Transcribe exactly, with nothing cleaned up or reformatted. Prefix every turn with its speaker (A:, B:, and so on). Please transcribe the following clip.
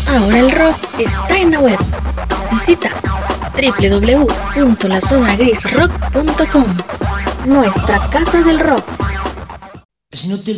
A: Ahora el rock está en la web. Visita doble u doble u doble u punto la zona gris rock punto com, nuestra casa del rock.
B: Es inútil